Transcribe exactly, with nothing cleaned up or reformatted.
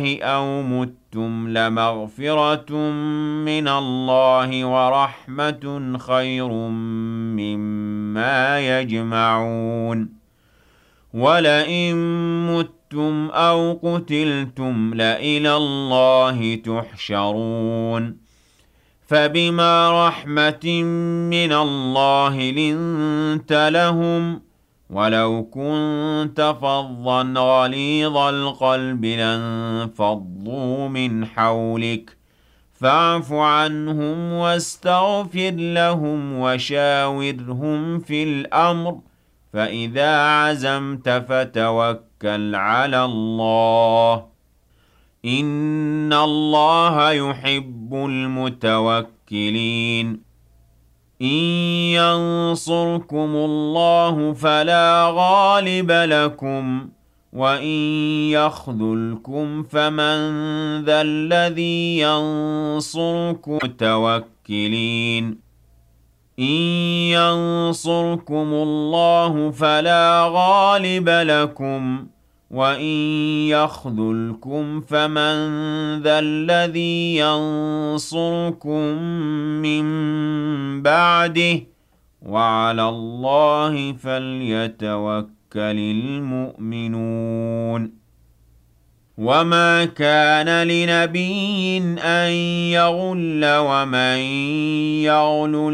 أَوْ مُتُّمْ لَمَغْفِرَةٌ مِّنَ اللَّهِ وَرَحْمَةٌ خَيْرٌ مِّمَّا يَجْمَعُونَ وَلَئِن مُّتُّمْ أَوْ قُتِلْتُمْ لَإِلَى اللَّهِ تُحْشَرُونَ فَبِمَا رَحْمَةٍ مِّنَ اللَّهِ لِنتَ لَهُمْ وَلَوْ كُنتَ فَظًّا غَلِيظَ الْقَلْبِ لَانفَضُّوا مِنْ حَوْلِكَ فَاعْفُ عَنْهُمْ وَاسْتَغْفِرْ لَهُمْ وَشَاوِرْهُمْ فِي الْأَمْرِ فَإِذَا عَزَمْتَ فَتَوَكَّلْ عَلَى اللَّهِ إِنَّ اللَّهَ يُحِبُّ الْمُتَوَكِّلِينَ إِن يَنصُرْكُمُ اللَّهُ فَلَا غَالِبَ لَكُمْ وَإِن يَخْذُلْكُمْ فَمَن ذَا الَّذِي يَنصُرُكُم مُّتَوَكِّلِينَ إِن يَنصُرْكُمُ اللَّهُ فَلَا غَالِبَ لَكُمْ وَإِن يَخْذُلْكُمْ فَمَن ذَا الَّذِي يَنصُرُكُم مِّن بَعْدِهِ ۗ وَعَلَى اللَّهِ فَلْيَتَوَكَّلِ الْمُؤْمِنُونَ وَمَا كَانَ لِنَبِيٍّ أَن يَغُلَّ وَمَن يَغْلُلْ